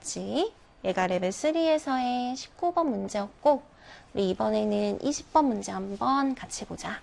맞지? 얘가 레벨 3에서의 19번 문제였고 우리 이번에는 20번 문제 한번 같이 보자.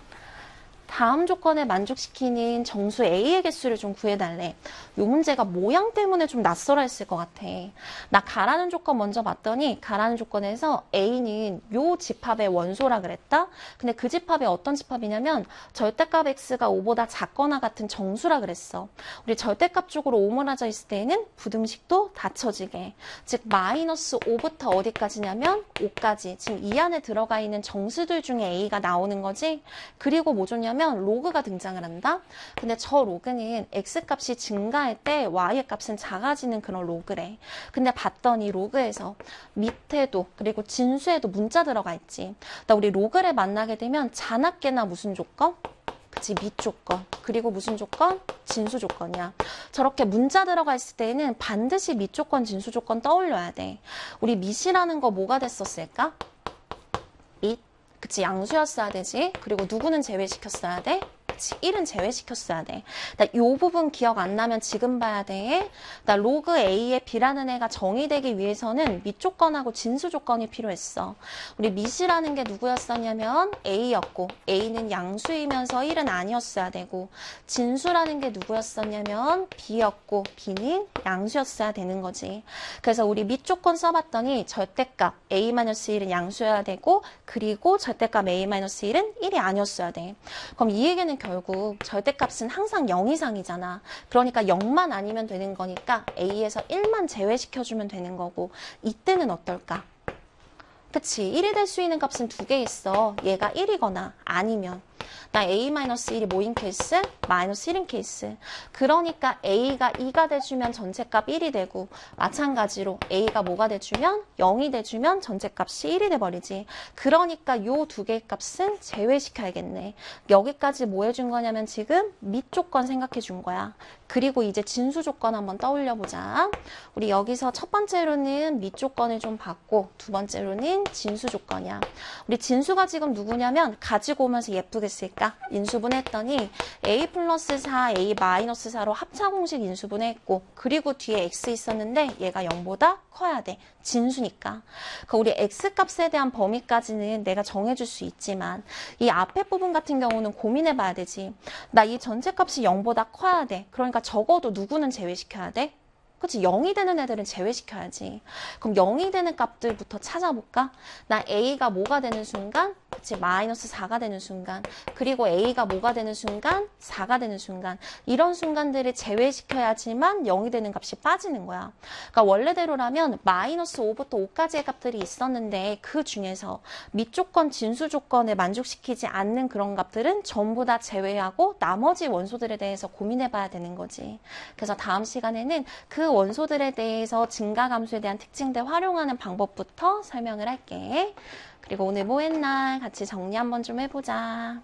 다음 조건을 만족시키는 정수 A의 개수를 좀 구해달래. 이 문제가 모양 때문에 좀 낯설어 했을 것 같아. 나 가라는 조건 먼저 봤더니 가라는 조건에서 A는 요 집합의 원소라 그랬다? 근데 그 집합이 어떤 집합이냐면 절대값 X가 5보다 작거나 같은 정수라 그랬어. 우리 절대값 쪽으로 오므라져 있을 때에는 부등식도 닫혀지게. 즉 마이너스 5부터 어디까지냐면 5까지. 지금 이 안에 들어가 있는 정수들 중에 A가 나오는 거지. 그리고 뭐 줬냐면 로그가 등장을 한다. 근데 저 로그는 X값이 증가할 때 Y의 값은 작아지는 그런 로그래. 근데 봤더니 로그에서 밑에도 그리고 진수에도 문자 들어가 있지. 나 우리 로그를 만나게 되면 자나깨나 무슨 조건? 그치, 밑 조건. 그리고 무슨 조건? 진수 조건이야. 저렇게 문자 들어가 있을 때에는 반드시 밑 조건, 진수 조건 떠올려야 돼. 우리 밑이라는 거 뭐가 됐었을까? 밑. 그치, 양수였어야 되지. 그리고 누구는 제외시켰어야 돼? 그치, 1은 제외시켰어야 돼. 나 요 부분 기억 안 나면 지금 봐야 돼. 나 로그 A의 B라는 애가 정의되기 위해서는 밑 조건하고 진수 조건이 필요했어. 우리 밑이라는 게 누구였었냐면 A였고 A는 양수이면서 1은 아니었어야 되고 진수라는 게 누구였었냐면 B였고 B는 양수였어야 되는 거지. 그래서 우리 밑 조건 써봤더니 절대값 A-1은 양수여야 되고 그리고 절대값 A-1은 1이 아니었어야 돼. 그럼 이 얘기는 결국 절대값은 항상 0 이상이잖아. 그러니까 0만 아니면 되는 거니까 A에서 1만 제외시켜주면 되는 거고 이때는 어떨까? 그치, 1이 될 수 있는 값은 두 개 있어. 얘가 1이거나 아니면 나 A-1이 뭐인 케이스? 마이너스 1인 케이스. 그러니까 A가 2가 돼주면 전체값 1이 되고 마찬가지로 A가 뭐가 돼주면 0이 돼주면 전체값이 1이 돼버리지. 그러니까 요 두 개의 값은 제외시켜야겠네. 여기까지 뭐 해준 거냐면 지금 밑 조건 생각해 준 거야. 그리고 이제 진수 조건 한번 떠올려 보자. 우리 여기서 첫 번째로는 밑 조건을 좀 봤고 두 번째로는 진수 조건이야. 우리 진수가 지금 누구냐면 가지고 오면서 예쁘게 쓸까? 인수분해했더니 A 플러스 4, A 마이너스 4로 합차공식 인수분해했고 그리고 뒤에 X 있었는데 얘가 0보다 커야 돼. 진수니까. 그러니까 우리 X값에 대한 범위까지는 내가 정해줄 수 있지만 이 앞에 부분 같은 경우는 고민해봐야 되지. 나 이 전체값이 0보다 커야 돼. 그러니까 적어도 누구는 제외시켜야 돼? 그치? 0이 되는 애들은 제외시켜야지. 그럼 0이 되는 값들부터 찾아볼까? 나 A가 뭐가 되는 순간? 그치? 마이너스 4가 되는 순간. 그리고 A가 뭐가 되는 순간? 4가 되는 순간. 이런 순간들을 제외시켜야지만 0이 되는 값이 빠지는 거야. 그러니까 원래대로라면 마이너스 5부터 5까지의 값들이 있었는데 그 중에서 밑 조건, 진수 조건을 만족시키지 않는 그런 값들은 전부 다 제외하고 나머지 원소들에 대해서 고민해봐야 되는 거지. 그래서 다음 시간에는 그 원소들에 대해서 증가감수에 대한 특징들 활용하는 방법부터 설명을 할게. 그리고 오늘 뭐 했나 같이 정리 한번 좀 해보자.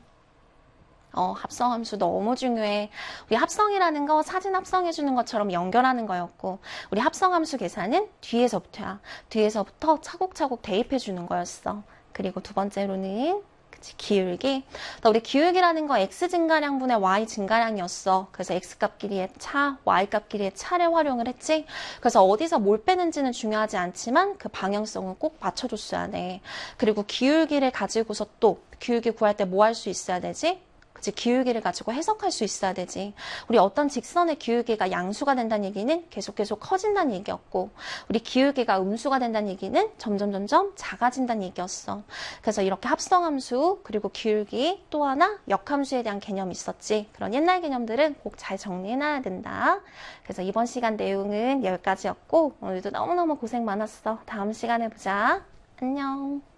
합성함수 너무 중요해. 우리 합성이라는 거 사진 합성해주는 것처럼 연결하는 거였고 우리 합성함수 계산은 뒤에서부터야. 뒤에서부터 차곡차곡 대입해주는 거였어. 그리고 두 번째로는 기울기. 우리 기울기라는 거 x 증가량분의 y 증가량이었어. 그래서 x값끼리의 차, y값끼리의 차를 활용을 했지. 그래서 어디서 뭘 빼는지는 중요하지 않지만 그 방향성은 꼭 맞춰줬어야 돼. 그리고 기울기를 가지고서 또 기울기 구할 때 뭐 할 수 있어야 되지? 그치, 기울기를 가지고 해석할 수 있어야 되지. 우리 어떤 직선의 기울기가 양수가 된다는 얘기는 계속 커진다는 얘기였고 우리 기울기가 음수가 된다는 얘기는 점점 작아진다는 얘기였어. 그래서 이렇게 합성함수 그리고 기울기 또 하나 역함수에 대한 개념이 있었지. 그런 옛날 개념들은 꼭 잘 정리해놔야 된다. 그래서 이번 시간 내용은 여기까지였고 오늘도 너무너무 고생 많았어. 다음 시간에 보자. 안녕.